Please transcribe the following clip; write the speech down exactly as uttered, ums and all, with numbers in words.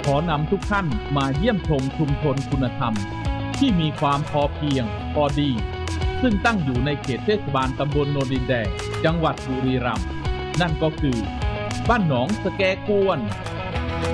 ขอนำทุกท่านมาเยี่ยมชมชุมชนคุณธรรมที่มีความพอเพียงพอดีซึ่งตั้งอยู่ในเขตเทศบาลตำบลโนนดินแดงจังหวัดบุรีรัมย์นั่นก็คือบ้านหนองสแกกวน